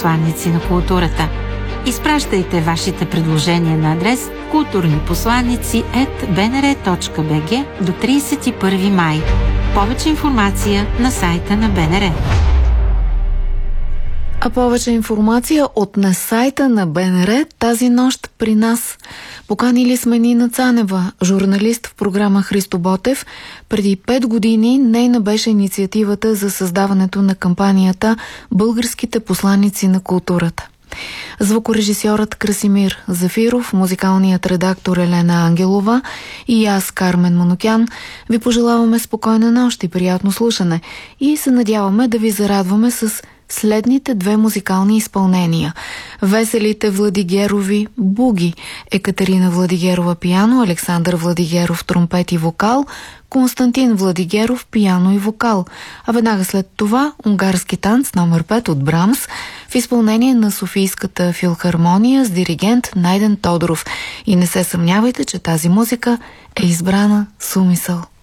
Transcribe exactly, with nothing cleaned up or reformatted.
посланици на културата. Изпращайте вашите предложения на адрес културни посланици ет би ен ар точка би джи до тридесет и първи май. Повече информация на сайта на Б Н Р. А повече информация от на сайта на Б Н Р тази нощ при нас. Поканили сме Нина Цанева, журналист в програма Христо Ботев. Преди пет години нейна беше инициативата за създаването на кампанията «Българските посланици на културата». Звукорежисьорът Красимир Зафиров, музикалният редактор Елена Ангелова и аз, Кармен Манукян, ви пожелаваме спокойна нощ и приятно слушане и се надяваме да ви зарадваме с следните две музикални изпълнения. Веселите Владигерови «Буги», Екатерина Владигерова пиано, Александър Владигеров тромпет и вокал, Константин Владигеров пиано и вокал. А веднага след това унгарски танц номер пет от Брамс в изпълнение на Софийската филхармония с диригент Найден Тодоров. И не се съмнявайте, че тази музика е избрана с умисъл.